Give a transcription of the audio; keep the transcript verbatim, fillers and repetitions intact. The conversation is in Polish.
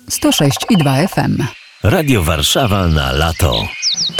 sto sześć i dwa F M. Radio Warszawa na lato.